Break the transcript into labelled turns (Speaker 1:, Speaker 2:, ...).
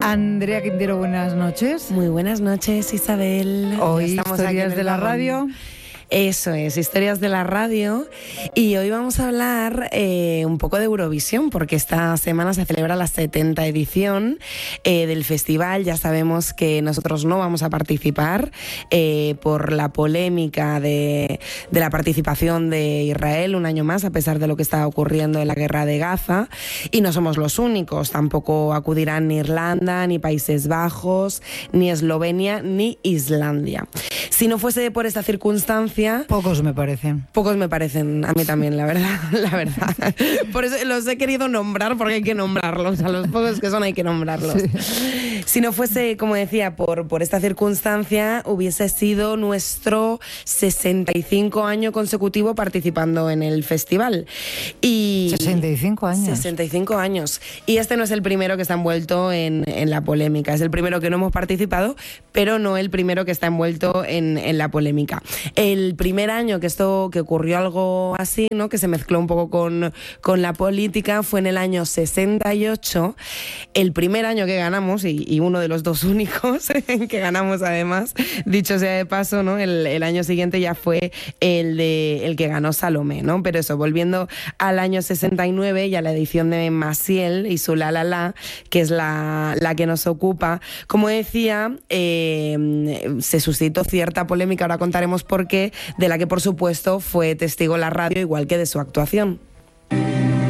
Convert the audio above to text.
Speaker 1: Andrea Quintero, buenas noches.
Speaker 2: Muy buenas noches, Isabel.
Speaker 1: Hoy Historias de la Radio.
Speaker 2: Eso es, Historias de la Radio. Y hoy vamos a hablar un poco de Eurovisión, porque esta semana se celebra la 70ª edición del festival. Ya sabemos que nosotros no vamos a participar por la polémica de la participación de Israel un año más, a pesar de lo que está ocurriendo en la guerra de Gaza. Y no somos los únicos, tampoco acudirán ni Irlanda, ni Países Bajos, ni Eslovenia, ni Islandia. Si no fuese por esta circunstancia...
Speaker 1: Pocos me parecen.
Speaker 2: Pocos me parecen, a mí también, la verdad. Por eso los he querido nombrar, porque hay que nombrarlos. A los pocos que son hay que nombrarlos. Sí. Si no fuese, como decía, por esta circunstancia, hubiese sido nuestro 65 año consecutivo participando en el festival. Y
Speaker 1: 65 años.
Speaker 2: 65 años. Y este no es el primero que está envuelto en la polémica. Es el primero que no hemos participado, pero no el primero que está envuelto en la polémica. El primer año que ocurrió algo así, ¿no?, que se mezcló un poco con la política, fue en el año 68, el primer año que ganamos, y uno de los dos únicos que ganamos además, dicho sea de paso, ¿no? El año siguiente ya fue el que ganó Salomé, ¿no? Pero eso, volviendo al año 69 y a la edición de Maciel y su La La La, que es la que nos ocupa, como decía, se suscitó cierta polémica, ahora contaremos por qué, de la que por supuesto fue testigo la radio, igual que de su actuación.